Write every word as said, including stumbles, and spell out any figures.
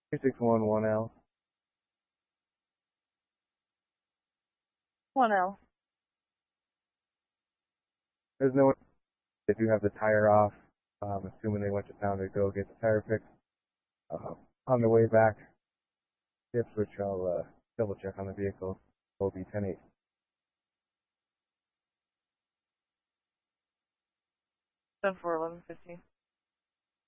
two six one one L. one L. There's no, they do have the tire off. Um, assuming they went to town to go get the tire fixed. Uh, on the way back, tips which I'll uh, double check on the vehicle, will be ten eight. ten four eleven fifteen.